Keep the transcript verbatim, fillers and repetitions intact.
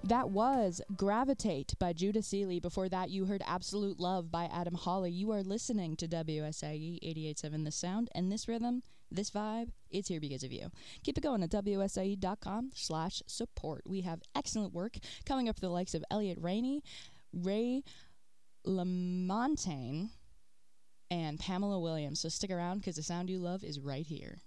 That was Gravitate by Judah Seeley. Before that, you heard Absolute Love by Adam Hawley. You are listening to W S I E eighty-eight point seven, this sound and this rhythm, this vibe. It's here because of you. Keep it going at W S I E dot com slash support. We have excellent work coming up for the likes of Elliot Rainey, Ray LaMontagne, and Pamela Williams. So stick around because the sound you love is right here.